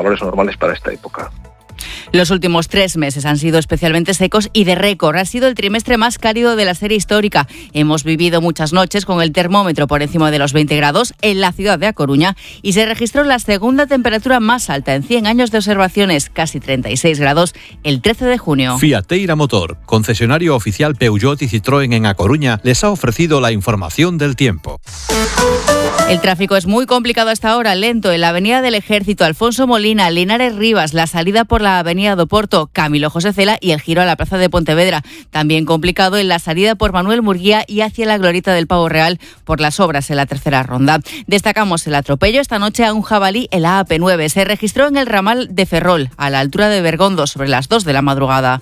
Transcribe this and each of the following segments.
valores normales para esta época. Los últimos 3 meses han sido especialmente secos y de récord. Ha sido el trimestre más cálido de la serie histórica. Hemos vivido muchas noches con el termómetro por encima de los 20 grados en la ciudad de A Coruña y se registró la segunda temperatura más alta en 100 años de observaciones, casi 36 grados, el 13 de junio. Fiateira Motor, concesionario oficial Peugeot y Citroën en A Coruña, les ha ofrecido la información del tiempo. El tráfico es muy complicado hasta ahora, lento en la Avenida del Ejército, Alfonso Molina, Linares Rivas, la salida por la Avenida do Porto, Camilo José Cela y el giro a la Plaza de Pontevedra. También complicado en la salida por Manuel Murguía y hacia la Glorieta del Pavo Real por las obras en la tercera ronda. Destacamos el atropello esta noche a un jabalí en la AP9. Se registró en el ramal de Ferrol, a la altura de Bergondo, sobre las 2 de la madrugada.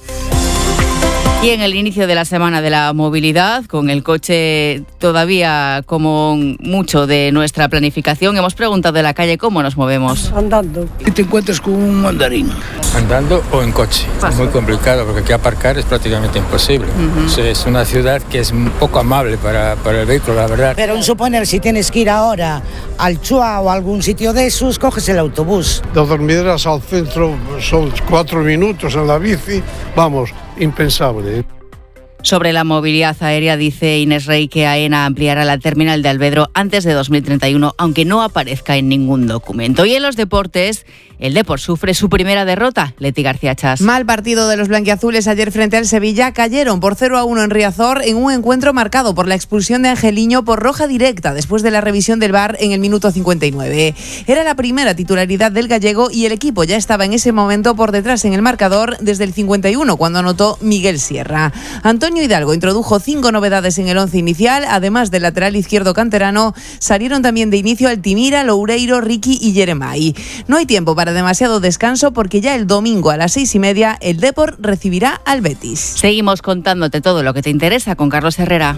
Y en el inicio de la semana de la movilidad, con el coche todavía como mucho de nuestra planificación, hemos preguntado en la calle cómo nos movemos. Andando. Y te encuentras con un mandarín. Andando o en coche. Es muy complicado porque aquí aparcar es prácticamente imposible. Es una ciudad que es un poco amable para el vehículo, la verdad. Pero en suponer, si tienes que ir ahora al Chua o a algún sitio de esos, coges el autobús. De Dormideras al centro son 4 minutos en la bici. Vamos, impensable. Sobre la movilidad aérea, dice Inés Rey que AENA ampliará la terminal de Alvedro antes de 2031, aunque no aparezca en ningún documento. Y en los deportes, el Depor sufre su primera derrota. Leti García Chas. Mal partido de los blanquiazules ayer frente al Sevilla. Cayeron por 0-1 en Riazor en un encuentro marcado por la expulsión de Angeliño por roja directa después de la revisión del VAR en el minuto 59. Era la primera titularidad del gallego y el equipo ya estaba en ese momento por detrás en el marcador desde el 51, cuando anotó Miguel Sierra. Antonio Hidalgo introdujo 5 novedades en el 11 inicial. Además del lateral izquierdo canterano, salieron también de inicio Altimira, Loureiro, Ricky y Jeremai. No hay tiempo para demasiado descanso porque ya el domingo a las 6:30 el Depor recibirá al Betis. Seguimos contándote todo lo que te interesa con Carlos Herrera.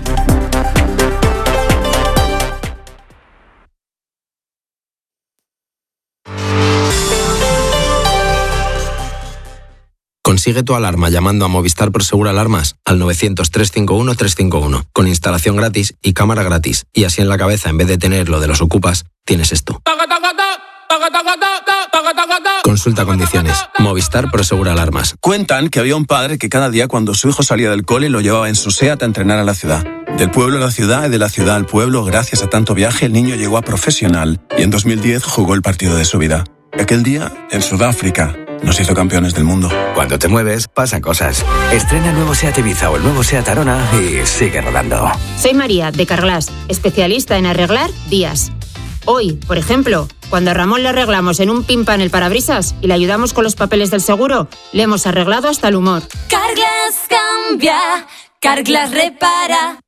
Consigue tu alarma llamando a Movistar Prosegur Alarmas al 900-351-351 con instalación gratis y cámara gratis. Y así en la cabeza, en vez de tener lo de los ocupas, tienes esto. Consulta condiciones. Movistar Prosegur Alarmas. Cuentan que había un padre que cada día cuando su hijo salía del cole lo llevaba en su SEAT a entrenar a la ciudad. Del pueblo a la ciudad y de la ciudad al pueblo, gracias a tanto viaje, el niño llegó a profesional y en 2010 jugó el partido de su vida. Aquel día, en Sudáfrica, nos hizo campeones del mundo. Cuando te mueves, pasan cosas. Estrena el nuevo SEAT Ibiza o el nuevo SEAT Arona y sigue rodando. Soy María, de Carglass, especialista en arreglar vías. Hoy, por ejemplo, cuando a Ramón le arreglamos en un pimpan el parabrisas y le ayudamos con los papeles del seguro, le hemos arreglado hasta el humor. Carglass cambia, Carglass repara.